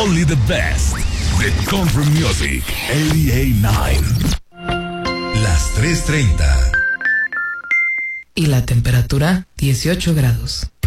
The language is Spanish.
Only the best. The Country Music 88.9. Las 3:30. Y la temperatura 18 grados.